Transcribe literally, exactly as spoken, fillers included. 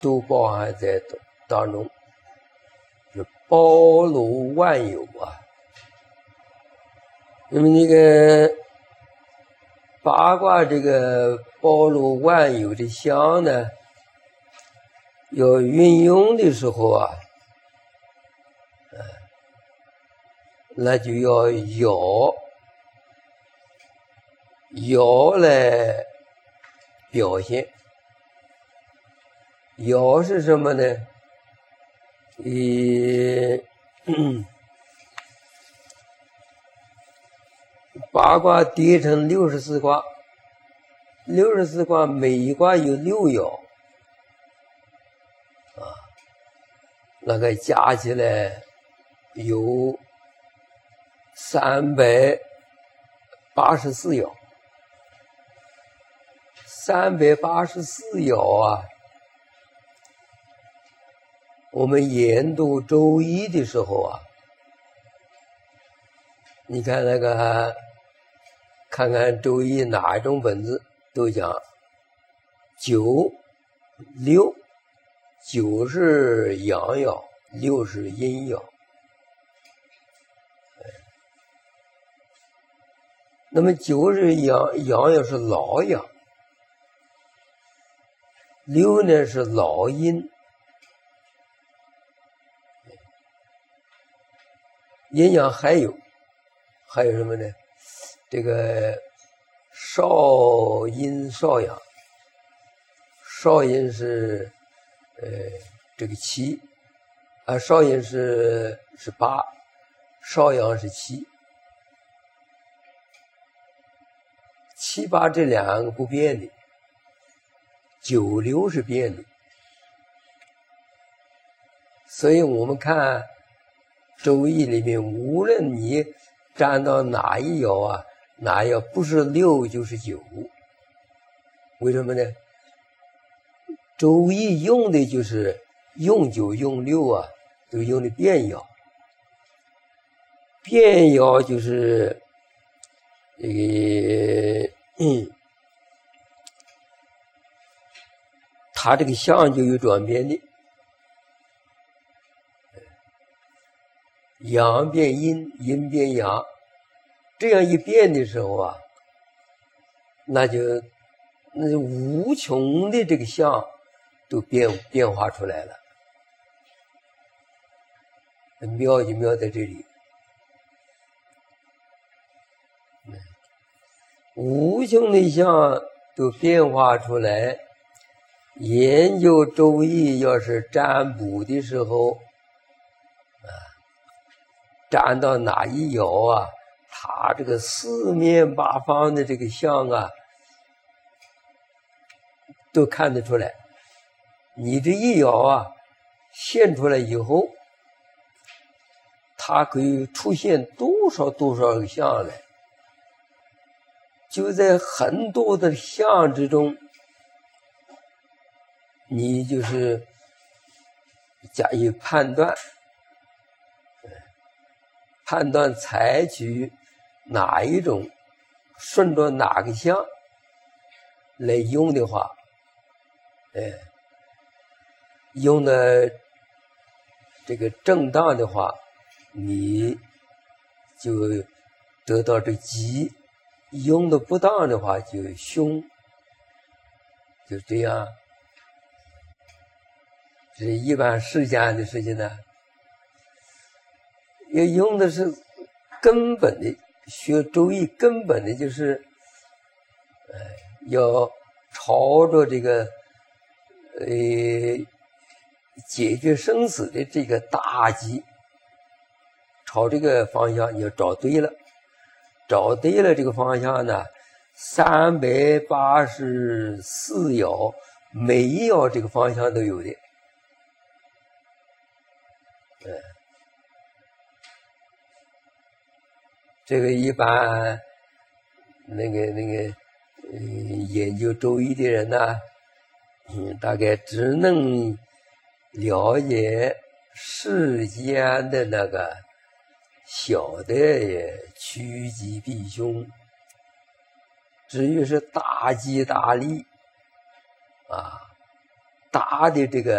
都包含在当中，是包罗万有啊。那么那个八卦这个包罗万有的象呢，要运用的时候啊，那就要爻爻来表现。爻是什么呢？以八卦叠成六十四卦，六十四卦每一卦有六爻啊，那个加起来有三百八十四爻。三百八十四爻啊，我们研读周易的时候啊，你看那个看看周易哪一种本子都讲九六，九是阳爻，六是阴爻。那么九是阳阳爻是老阳，六呢是老阴，阴阳还有还有什么呢？这个少阴少阳，少阴是呃这个七啊，少阴是是八，少阳是七，七八这两个不变的，九六是变的。所以我们看周易里面，无论你占到哪一爻啊，哪一爻不是六就是九。为什么呢？周易用的就是用九用六啊，都用的变爻。变爻就是这个嗯，它这个象就有转变的，阳变阴，阴变阳，这样一变的时候啊，那就那就无穷的这个象都变变化出来了。妙就妙在这里，无穷的象都变化出来。研究周易要是占卜的时候啊，占到哪一爻啊，它这个四面八方的这个象啊都看得出来。你这一爻啊现出来以后，它可以出现多少多少个象来，就在很多的象之中，你就是加以判断，判断采取哪一种，顺着哪个象来用的话，哎，用的这个正当的话，你就得到这吉；用的不当的话就凶，就这样。这一般世间的事情呢，要用的是根本的，学周易根本的就是，呃，要朝着这个呃解决生死的这个大计，朝这个方向你要找对了，找对了这个方向呢，三百八十四爻，每一爻这个方向都有的。嗯，这个一般那个那个嗯研究周易的人呢，嗯，大概只能了解世间的那个小的趋吉避凶，至于是大吉大利啊，大的这个